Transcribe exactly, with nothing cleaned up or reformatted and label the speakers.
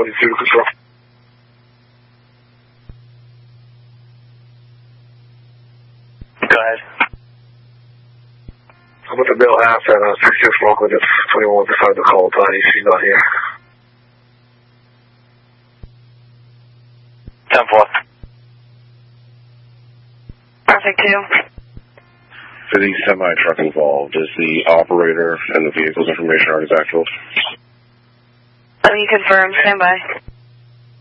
Speaker 1: twenty-two, control.
Speaker 2: Go ahead.
Speaker 1: I'm with the Bill Half at uh, sixty-six Rockland, it's twenty-one beside the call body. She's not here.
Speaker 2: ten four.
Speaker 3: Traffic two.
Speaker 4: For the semi-truck involved, is the operator and the vehicle's information already backfilled?
Speaker 3: Let me confirm. Stand by.